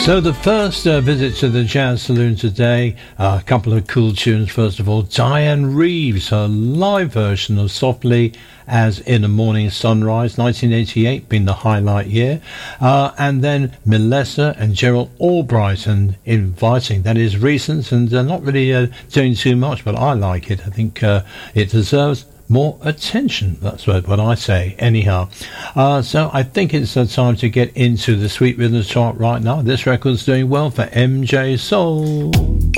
So the first visit to the Jazz Saloon today, a couple of cool tunes. First of all, Diane Reeves, her live version of Softly as in a Morning Sunrise, 1988 being the highlight year. And then Melissa and Gerald Albright and Inviting. That is recent and not really doing too much, but I like it. I think it deserves more attention. That's what I say anyhow. So I think it's time to get into the Sweet Rhythms chart right now. This record's doing well for MJ Soul.